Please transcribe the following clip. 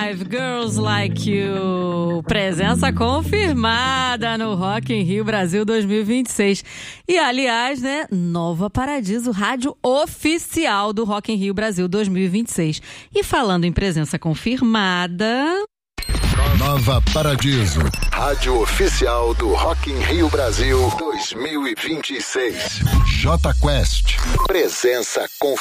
Five, Girls Like You. Presença confirmada no Rock in Rio Brasil 2026. E, aliás, né, Nova Paradiso, rádio oficial do Rock in Rio Brasil 2026. E falando em presença confirmada... Nova Paradiso, rádio oficial do Rock in Rio Brasil 2026. J Quest, presença confirmada.